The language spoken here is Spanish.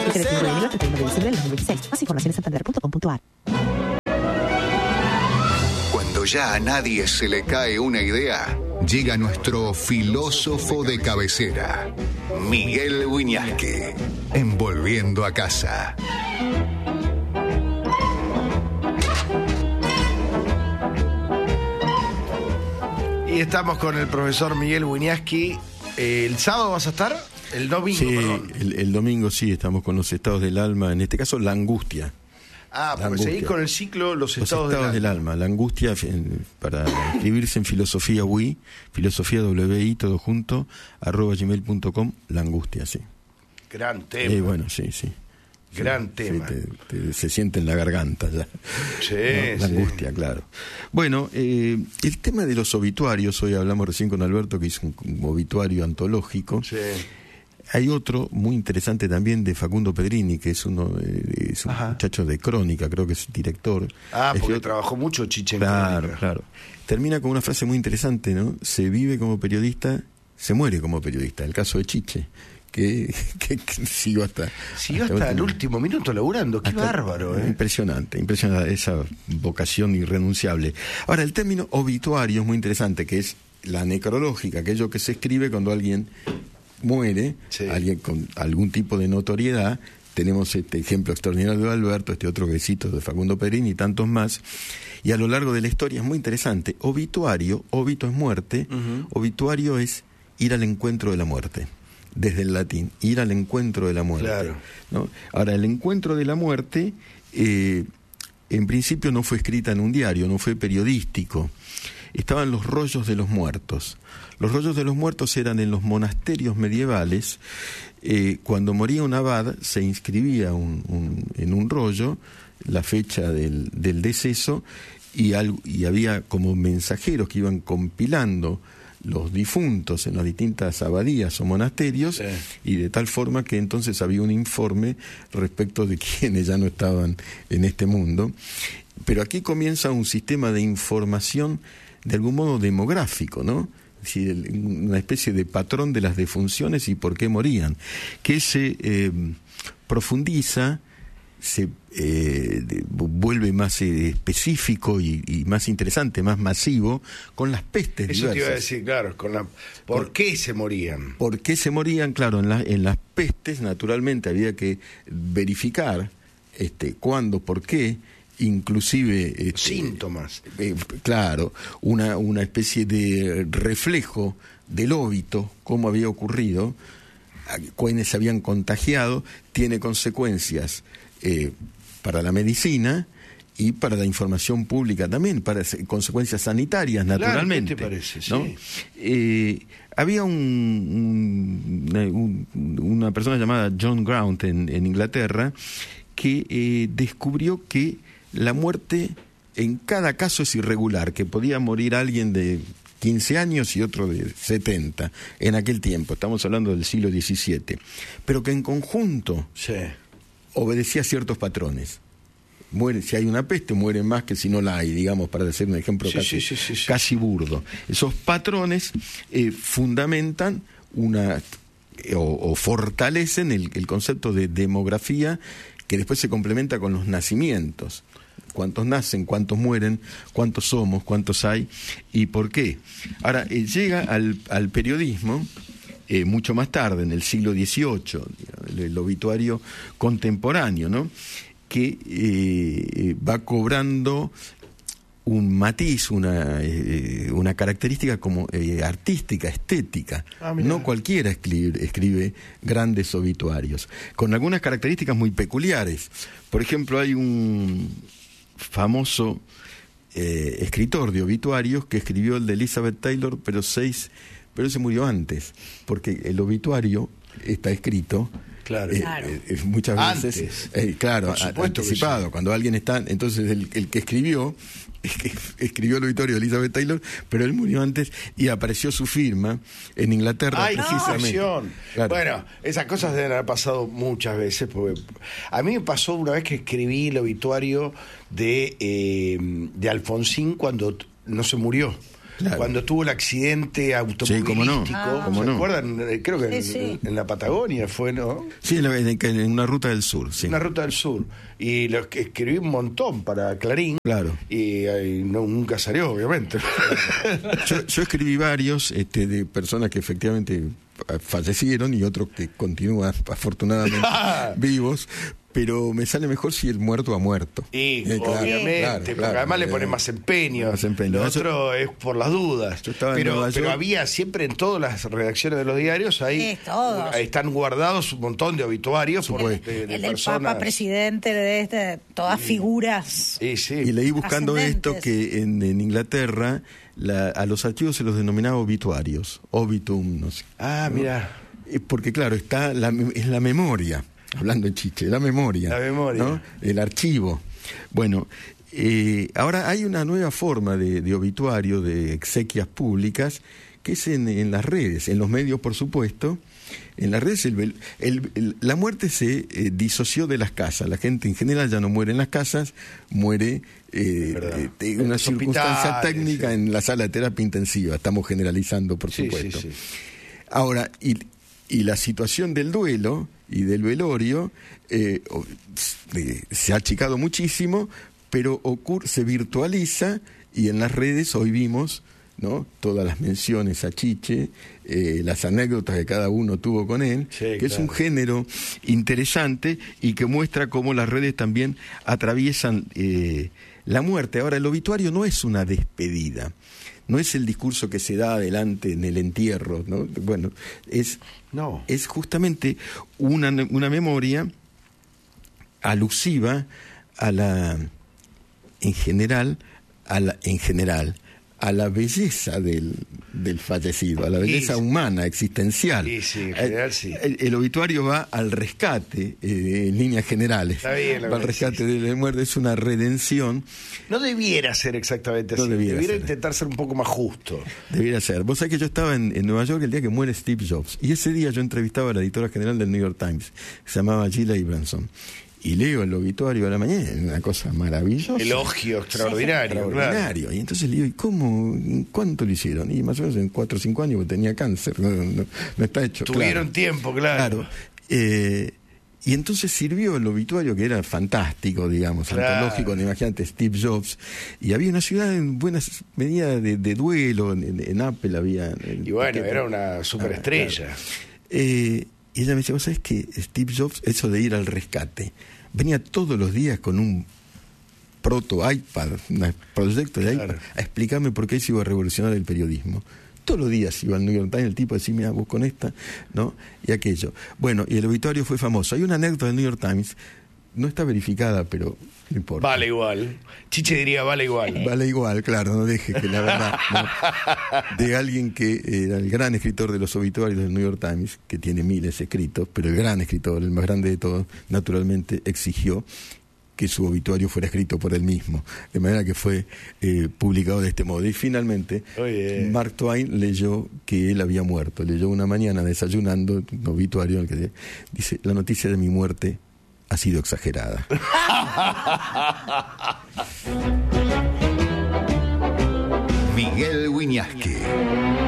Fecha de fin de enero, 31 de diciembre del 2026. Más información en santander.com.ar. Cuando ya a nadie se le cae una idea, llega nuestro filósofo de cabecera, Miguel Wiñaski, en Volviendo a Casa. Y estamos con el profesor Miguel Wiñaski. ¿El sábado vas a estar? El domingo, sí, perdón. El domingo sí, estamos con los estados del alma, en este caso la angustia. Porque seguís con el ciclo Los estados del alma. La angustia, para inscribirse en Filosofía WI, Filosofía WI, todo junto, @gmail.com, la angustia, sí. Gran tema. Bueno, sí. Gran tema. Sí, se siente en la garganta ya. Sí, ¿no? La angustia, claro. Bueno, el tema de los obituarios, hoy hablamos recién con Alberto, que hizo un obituario antológico. Sí. Hay otro muy interesante también de Facundo Pedrini, que es un muchacho de crónica, creo que es director. Porque trabajó mucho Chiche en crónica. Claro. Termina con una frase muy interesante, ¿no? Se vive como periodista, se muere como periodista. El caso de Chiche, que siguió hasta el último minuto laburando. Qué bárbaro, Impresionante esa vocación irrenunciable. Ahora, el término obituario es muy interesante, que es la necrológica, aquello que se escribe cuando alguien muere, alguien con algún tipo de notoriedad. Tenemos este ejemplo extraordinario de Alberto, este otro quesito de Facundo Pedrini y tantos más. Y a lo largo de la historia es muy interesante. Obituario, obito es muerte, obituario es ir al encuentro de la muerte. Desde el latín, ir al encuentro de la muerte. Claro. ¿No? Ahora, el encuentro de la muerte, en principio no fue escrita en un diario, no fue periodístico. Estaban los rollos de los muertos. Los rollos de los muertos eran en los monasterios medievales. Cuando moría un abad, se inscribía en un rollo la fecha del deceso y había como mensajeros que iban compilando los difuntos en las distintas abadías o monasterios, y de tal forma que entonces había un informe respecto de quienes ya no estaban en este mundo. Pero aquí comienza un sistema de información de algún modo demográfico, ¿no? Es decir, una especie de patrón de las defunciones y por qué morían, que se profundiza, se vuelve más específico y más interesante, más masivo, con las pestes diversas. Eso te iba a decir, claro, ¿por qué se morían? ¿Por qué se morían? Claro, en las pestes naturalmente había que verificar cuándo, por qué, inclusive síntomas. Claro, una especie de reflejo del óbito, cómo había ocurrido, quienes se habían contagiado, tiene consecuencias para la medicina y para la información pública también, para consecuencias sanitarias, naturalmente. Claro, ¿qué te parece? ¿No? Sí. Había una persona llamada John Graunt en Inglaterra que descubrió que la muerte en cada caso es irregular, que podía morir alguien de 15 años y otro de 70 en aquel tiempo, estamos hablando del siglo XVII, pero que en conjunto obedecía a ciertos patrones. Muere, si hay una peste, muere más que si no la hay, digamos, para decir un ejemplo casi burdo. Esos patrones fundamentan o fortalecen el concepto de demografía, que después se complementa con los nacimientos. Cuántos nacen, cuántos mueren, cuántos somos, cuántos hay y por qué. Ahora, llega al periodismo mucho más tarde, en el siglo XVIII, el obituario contemporáneo, ¿no? Que va cobrando un matiz, una característica como artística, estética. No cualquiera escribe grandes obituarios, con algunas características muy peculiares. Por ejemplo, hay un famoso escritor de obituarios que escribió el de Elizabeth Taylor, pero se murió antes, porque el obituario está escrito muchas veces anticipado. Cuando alguien está, entonces el que escribió el obituario de Elizabeth Taylor, pero él murió antes y apareció su firma en Inglaterra precisamente. Claro. Bueno, esas cosas deben haber pasado muchas veces, porque a mí me pasó una vez que escribí el obituario de Alfonsín cuando no se murió. Claro. cuando tuvo el accidente automovilístico. Sí, cómo no. ¿Se acuerdan? Creo que en la Patagonia fue, ¿no? Sí, en una ruta del sur, sí. Una ruta del sur. Y lo que escribí un montón para Clarín. Claro. Y nunca salió, obviamente. Yo escribí varios de personas que efectivamente fallecieron y otros que continúan afortunadamente vivos, pero me sale mejor si el muerto ha muerto. Y claro, obviamente, porque además le ponen más empeño. Lo otro es por las dudas. Pero había siempre en todas las redacciones de los diarios, ahí están guardados un montón de obituarios de el personas. del Papa presidente, de todas figuras. Sí. Y leí buscando esto que en Inglaterra a los archivos se los denominaba obituarios, obitum, no sé. Mira. Porque claro, es la memoria. Hablando en chiche, la memoria. ¿No? El archivo. Bueno, ahora hay una nueva forma de obituario, de exequias públicas, que es en las redes, en los medios, por supuesto. En las redes la muerte se disoció de las casas. La gente en general ya no muere en las casas, muere en una circunstancia técnica en la sala de terapia intensiva. Estamos generalizando, por supuesto. Sí. Ahora, y la situación del duelo y del velorio se ha achicado muchísimo, pero se virtualiza, y en las redes hoy vimos, ¿no?, todas las menciones a Chiche, las anécdotas que cada uno tuvo con él, que es un género interesante y que muestra cómo las redes también atraviesan la muerte. Ahora, el obituario no es una despedida, no es el discurso que se da adelante en el entierro, ¿no? Bueno, es justamente una memoria alusiva en general a la belleza del fallecido, a la belleza humana, existencial. Sí, en general sí. El obituario va al rescate, en líneas generales. Está bien, va al rescate de la muerte, es una redención. No debiera ser exactamente así. Debiera intentar ser un poco más justo. Debiera ser. Vos sabés que yo estaba en Nueva York el día que muere Steve Jobs, y ese día yo entrevistaba a la editora general del New York Times, que se llamaba Gila Abramson. Y leo el obituario a la mañana, una cosa maravillosa. Elogio extraordinario. Claro. Y entonces le digo, ¿y cómo? ¿Cuánto lo hicieron? Y más o menos en 4 o 5 años, porque tenía cáncer. No está hecho. Tuvieron tiempo, claro. Y entonces sirvió el obituario, que era fantástico, digamos, antológico. Imagínate, Steve Jobs. Y había una ciudad en buena medida de duelo. En Apple había. Y bueno, era una superestrella. Y ella me decía, ¿vos sabés que Steve Jobs, eso de ir al rescate, venía todos los días con un proto-iPad, un proyecto de iPad, a explicarme por qué se iba a revolucionar el periodismo? Todos los días iba al New York Times el tipo decía, mira, vos con esta, ¿no? Y aquello. Bueno, y el obituario fue famoso. Hay una anécdota del New York Times, no está verificada, pero no importa. Vale igual. Chiche diría vale igual. Vale igual, claro, no deje que la verdad, ¿no? De alguien que era el gran escritor de los obituarios del New York Times, que tiene miles escritos, pero el gran escritor, el más grande de todos, naturalmente exigió que su obituario fuera escrito por él mismo, de manera que fue publicado de este modo. Y finalmente Mark Twain leyó que él había muerto, leyó una mañana desayunando un obituario en el que dice, la noticia de mi muerte ha sido exagerada. Miguel Wiñaski.